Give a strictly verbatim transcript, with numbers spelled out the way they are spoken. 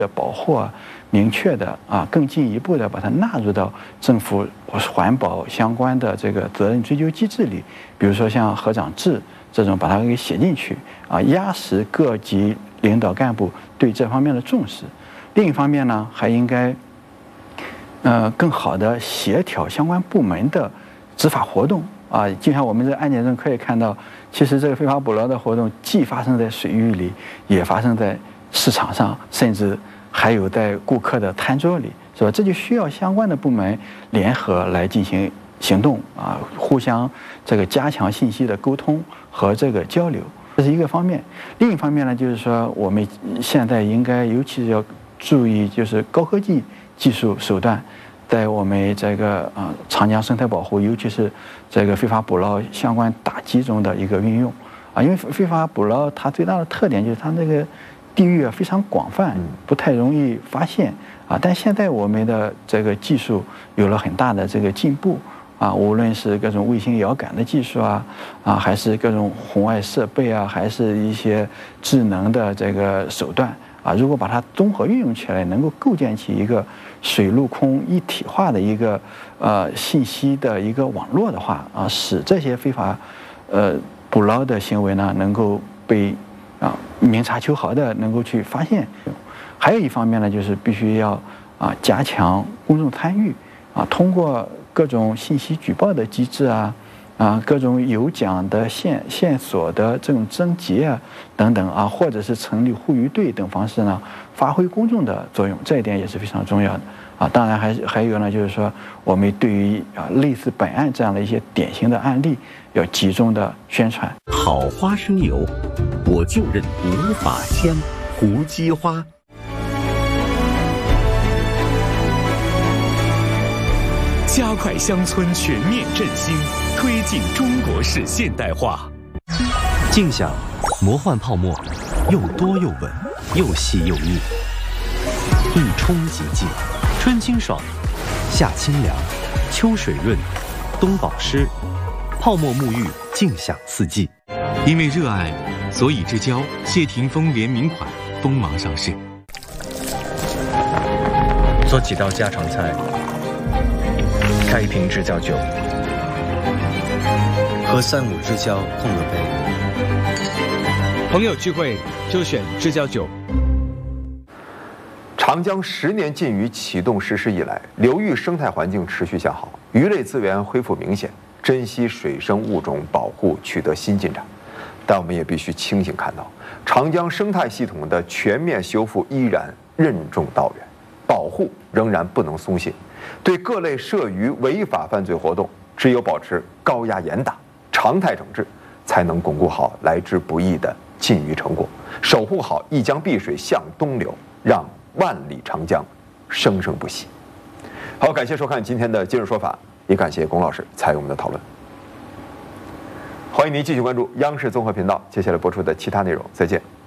的保护啊，明确的啊，更进一步的把它纳入到政府环保相关的这个责任追究机制里，比如说像合长制这种，把它给写进去啊，压实各级领导干部对这方面的重视。另一方面呢，还应该呃更好的协调相关部门的执法活动啊，就像我们这个案件中可以看到，其实这个非法捕捞的活动既发生在水域里，也发生在市场上，甚至还有在顾客的餐桌里，是吧？这就需要相关的部门联合来进行行动啊，互相这个加强信息的沟通和这个交流，这是一个方面。另一方面呢，就是说我们现在应该尤其是要注意，就是高科技技术手段在我们这个啊长江生态保护，尤其是这个非法捕捞相关打击中的一个运用啊，因为非法捕捞它最大的特点就是它那个地域啊非常广泛，不太容易发现啊。但现在我们的这个技术有了很大的这个进步啊，无论是各种卫星遥感的技术啊，啊还是各种红外设备啊，还是一些智能的这个手段啊，如果把它综合运用起来，能够构建起一个水陆空一体化的一个呃信息的一个网络的话啊，使这些非法呃捕捞的行为呢能够被啊明察秋毫的能够去发现。还有一方面呢，就是必须要啊加强公众参与啊，通过各种信息举报的机制啊。啊，各种有奖的线线索的这种征集啊，等等啊，或者是成立护渔队等方式呢，发挥公众的作用，这一点也是非常重要的啊。当然还是还有呢，就是说我们对于啊类似本案这样的一些典型的案例，要集中的宣传。 好花生油，我就认无法香，胡姬花。 加快乡村全面振兴，推进中国式现代化。 静享魔幻泡沫，又多又稳，又细又腻，一冲即净，春清爽，夏清凉，秋水润，冬保湿，泡沫沐浴，静享四季。 因为热爱，所以之交谢霆锋联名款锋芒上市。 做几道家常菜。开一瓶知交酒， 喝三五知交碰个杯。 朋友聚会就选知交酒。 长江十年禁渔启动实施以来，流域生态环境持续向好，鱼类资源恢复明显，珍稀水生物种保护取得新进展。但我们也必须清醒看到，长江生态系统的全面修复依然任重道远，保护仍然不能松懈。对各类涉渔违法犯罪活动，只有保持高压严打、常态整治，才能巩固好来之不易的禁渔成果，守护好一江碧水向东流，让万里长江生生不息。好，感谢收看今天的今日说法，也感谢龚老师参与我们的讨论。欢迎您继续关注央视综合频道接下来播出的其他内容，再见。